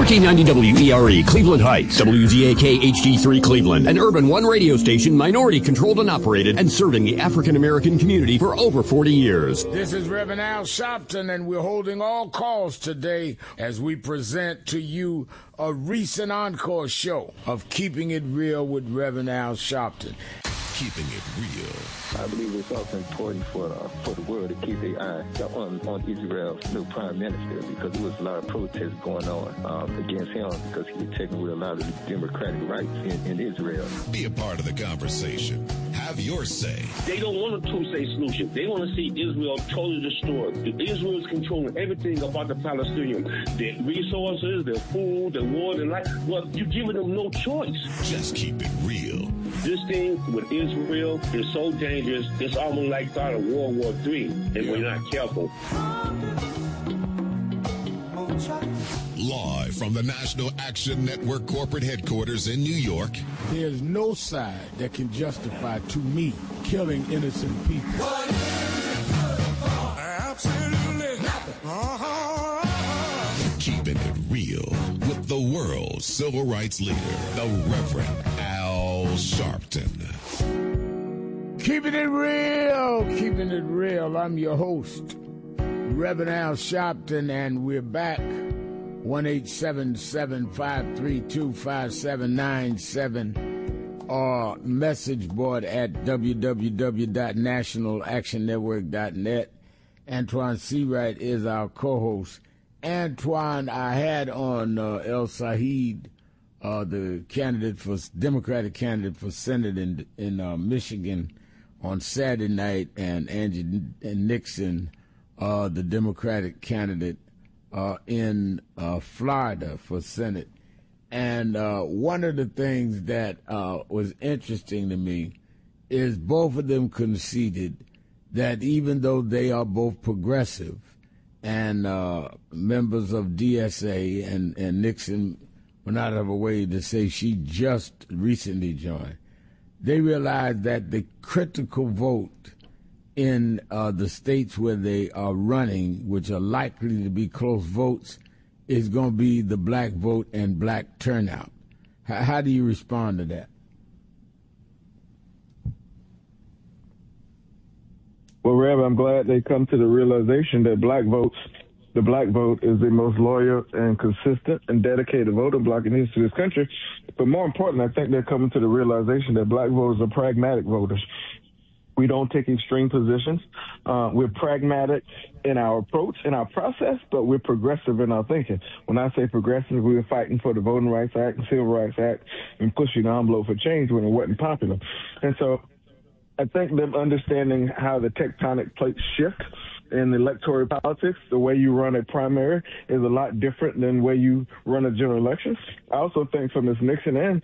1490 WERE, Cleveland Heights, WZAK HD3 Cleveland, an Urban One radio station, minority controlled and operated, and serving the African American community for over 40 years. This is Reverend Al Sharpton, and we're holding all calls today as we present to you a recent encore show of Keeping It Real with Reverend Al Sharpton. Keeping It Real. I believe it's also important for the world to keep their eye on Israel's new prime minister, because there was a lot of protests going on against him because he was taking away a lot of the democratic rights in Israel. Be a part of the conversation. Have your say. They don't want a two-state solution. They want to see Israel totally destroyed. Israel is controlling everything about the Palestinians. Their resources, their food, their water, and life. Well, you're giving them no choice. Just keep it real. This thing with Israel is so dangerous. It's almost like thought of World War III if we're not careful. Live from the National Action Network corporate headquarters in New York. There's no side that can justify, to me, killing innocent people. Absolutely nothing. Keeping it real with the world's civil rights leader, the Reverend Al Sharpton. Keeping it real. I'm your host, Reverend Al Sharpton, and we're back. 1-877-532-5797 or message board at www.nationalactionnetwork.net. Antoine Seawright is our co-host. Antoine, I had on El Said, the Democratic candidate for Senate in Michigan, on Saturday night, and Angie Nixon, the Democratic candidate in Florida for Senate. And one of the things that was interesting to me is both of them conceded that even though they are both progressive and members of DSA, and Nixon went out of her way to say she just recently joined, they realized that the critical vote in the states where they are running, which are likely to be close votes, is going to be the black vote and black turnout. How do you respond to that? Well, Rev, I'm glad they come to the realization that the black vote is the most loyal and consistent and dedicated voting bloc in the history of this country. But more important, I think they're coming to the realization that black voters are pragmatic voters. We don't take extreme positions. We're pragmatic in our approach, in our process, but we're progressive in our thinking. When I say progressive, we were fighting for the Voting Rights Act and Civil Rights Act and pushing the envelope for change when it wasn't popular. And so I think them understanding how the tectonic plates shift in electoral politics, the way you run a primary is a lot different than the way you run a general election. I also think for Ms. Nixon and